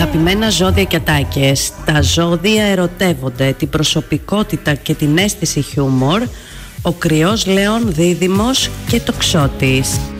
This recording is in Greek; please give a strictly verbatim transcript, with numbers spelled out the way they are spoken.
Αγαπημένα ζώδια και ατάκες. Τα ζώδια ερωτεύονται την προσωπικότητα και την αίσθηση χιούμορ. Ο Κρυός, Λέων, Δίδυμος και Τοξότης.